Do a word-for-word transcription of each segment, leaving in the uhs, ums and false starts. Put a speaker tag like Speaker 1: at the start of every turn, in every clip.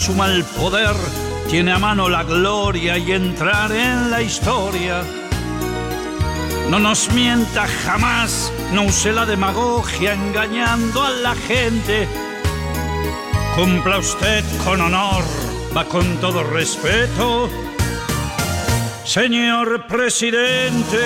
Speaker 1: asuma el poder, tiene a mano la gloria y entrar en la historia. No nos mienta jamás, no use la demagogia engañando a la gente. Cumpla usted con honor, va con todo respeto, señor presidente.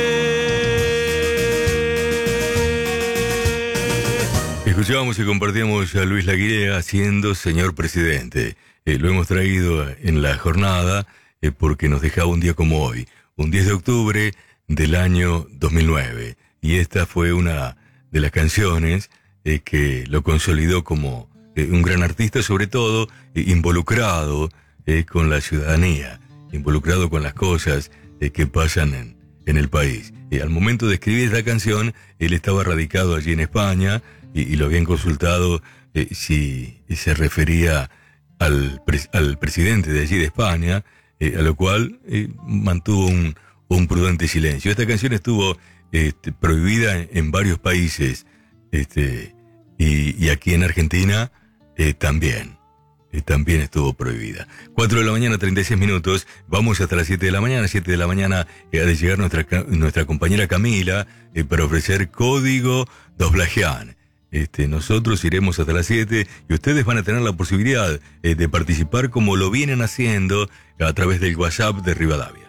Speaker 2: Escuchábamos y compartíamos a Luis Laguirre siendo señor presidente. Eh, lo hemos traído en la jornada eh, porque nos dejaba un día como hoy, un diez de octubre del año dos mil nueve. Y esta fue una de las canciones eh, que lo consolidó como eh, un gran artista, sobre todo eh, involucrado eh, con la ciudadanía, involucrado con las cosas eh, que pasan en, en el país. Eh, al momento de escribir esta canción, él estaba radicado allí en España y, y lo habían consultado eh, si se refería al, pres, al presidente de allí de España, eh, a lo cual eh, mantuvo un un prudente silencio. Esta canción estuvo este, prohibida en, en varios países, este, y, y aquí en Argentina eh, también, eh, también estuvo prohibida. cuatro de la mañana, treinta y seis minutos, vamos hasta las siete de la mañana, siete de la mañana eh, ha de llegar nuestra, nuestra compañera Camila eh, para ofrecer Código Doblajean. Este, nosotros iremos hasta las siete y ustedes van a tener la posibilidad eh, de participar como lo vienen haciendo a través del WhatsApp de Rivadavia.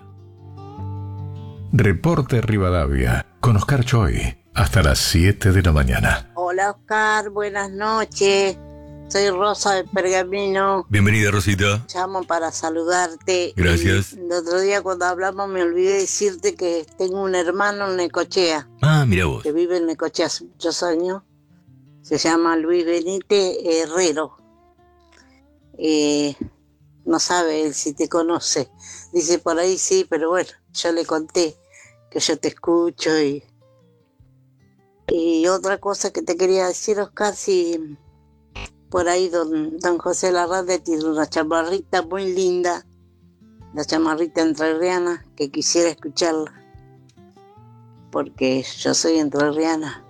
Speaker 3: Reporte Rivadavia, con Oscar Choi, hasta las siete de la mañana.
Speaker 4: Hola Oscar, buenas noches. Soy Rosa de Pergamino.
Speaker 2: Bienvenida, Rosita.
Speaker 4: Llamo para saludarte.
Speaker 2: Gracias.
Speaker 4: Y el otro día cuando hablamos me olvidé decirte que tengo un hermano en Necochea.
Speaker 2: Ah, mira vos.
Speaker 4: Que vive en Necochea hace muchos años. Se llama Luis Benítez Herrero. Eh, no sabe él si te conoce. Dice por ahí sí, pero bueno, yo le conté que yo te escucho y y otra cosa que te quería decir, Oscar, si por ahí don, don José Larralde tiene una chamarrita muy linda, la chamarrita entrerriana, que quisiera escucharla porque yo soy entrerriana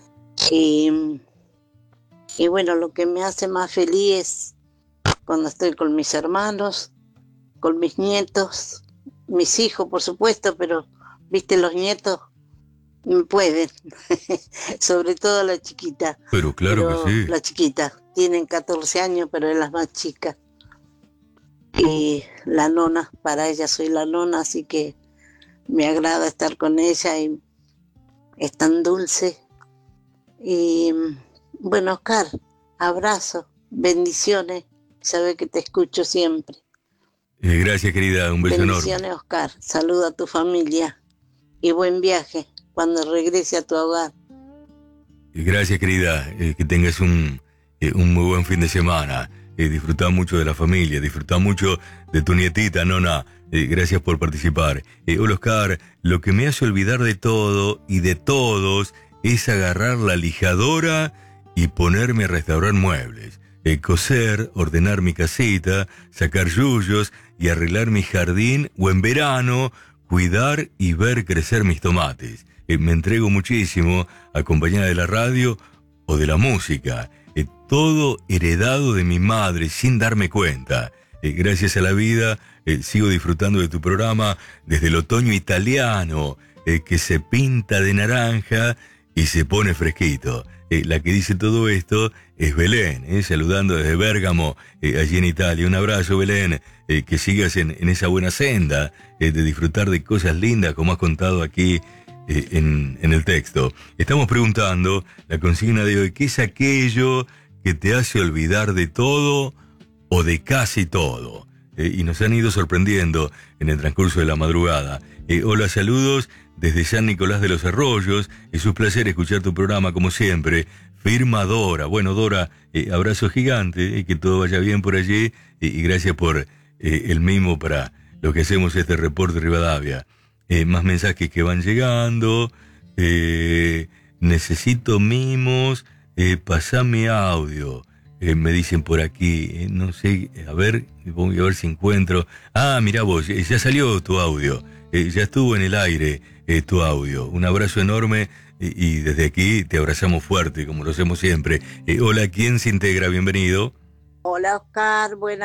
Speaker 4: y, y bueno, lo que me hace más feliz es cuando estoy con mis hermanos, con mis nietos, mis hijos por supuesto, pero viste, los nietos me pueden, sobre todo la chiquita.
Speaker 2: Pero claro
Speaker 4: pero
Speaker 2: que sí.
Speaker 4: La chiquita, tienen catorce años, pero es la más chica. Y la nona, para ella soy la nona, así que me agrada estar con ella y es tan dulce. Y bueno, Oscar, abrazo, bendiciones, sabe que te escucho siempre.
Speaker 2: Eh, gracias, querida, un beso enorme.
Speaker 4: Bendiciones, Oscar, saluda a tu familia y buen viaje cuando regrese a tu hogar.
Speaker 2: Gracias, querida, eh, que tengas un, eh, un muy buen fin de semana. Eh, disfruta mucho de la familia, disfruta mucho de tu nietita, nona. Eh, gracias por participar. Eh, hola, Oscar, lo que me hace olvidar de todo y de todos es agarrar la lijadora y ponerme a restaurar muebles. Eh, coser, ordenar mi casita, sacar yuyos y arreglar mi jardín, o en verano, cuidar y ver crecer mis tomates. Eh, me entrego muchísimo, acompañada de la radio o de la música. Eh, todo heredado de mi madre sin darme cuenta. Eh, gracias a la vida, eh, sigo disfrutando de tu programa desde el otoño italiano, eh, que se pinta de naranja y se pone fresquito. Eh, la que dice todo esto es Belén, eh, saludando desde Bérgamo, eh, allí en Italia. Un abrazo, Belén, eh, que sigas en, en esa buena senda eh, de disfrutar de cosas lindas como has contado aquí eh, en, en el texto. Estamos preguntando la consigna de hoy: ¿qué es aquello que te hace olvidar de todo o de casi todo? Eh, y nos han ido sorprendiendo en el transcurso de la madrugada. Eh, hola, saludos desde San Nicolás de los Arroyos. Es un placer escuchar tu programa como siempre. Firma Dora. Bueno, Dora, eh, abrazo gigante, eh, que todo vaya bien por allí, eh, y gracias por eh, el mimo para lo que hacemos este reporte Rivadavia. Eh, más mensajes que van llegando. Eh, necesito mimos. Eh, pasame audio. Eh, me dicen por aquí, eh, no sé, a ver, voy a ver si encuentro. Ah, mirá vos, eh, ya salió tu audio. Eh, ya estuvo en el aire eh, tu audio. Un abrazo enorme eh, y desde aquí te abrazamos fuerte, como lo hacemos siempre. Eh, hola, ¿quién se integra? Bienvenido.
Speaker 4: Hola, Oscar, buenas